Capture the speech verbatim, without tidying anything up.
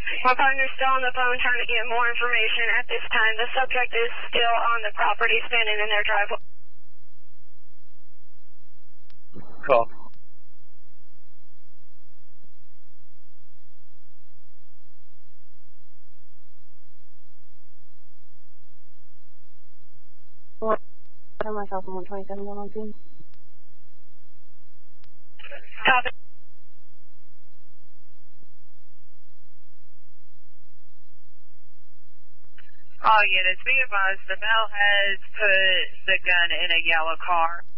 My partner's still on the phone trying to get more information at this time. The subject is still on the property standing in their driveway. Cool. Myself on one twenty-seven one one two. Copy. All units, be advised the male has put the gun in a yellow car.